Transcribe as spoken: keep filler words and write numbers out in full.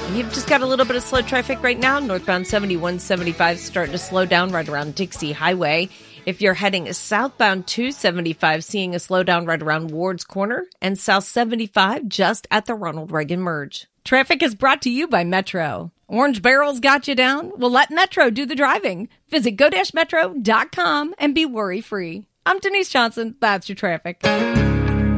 You've just got a little bit of slow traffic right now. Northbound seventy-one seventy-five starting to slow down right around Dixie Highway. If you're heading southbound two seventy-five, seeing a slowdown right around Ward's Corner, and South seventy-five just at the Ronald Reagan Merge. Traffic is brought to you by Metro. Orange Barrel's got you down? Well, let Metro do the driving. Visit go dash metro dot com and be worry-free. I'm Denise Johnson. That's your traffic.